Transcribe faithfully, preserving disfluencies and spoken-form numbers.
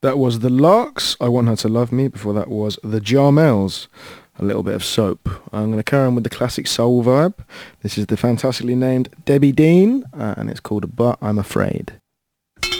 That was The Larks, I Want Her to Love Me. Before that was The Jarmels, A Little Bit of Soap. I'm going to carry on with the classic soul vibe. This is the fantastically named Debbie Dean, uh, and it's called But I'm Afraid.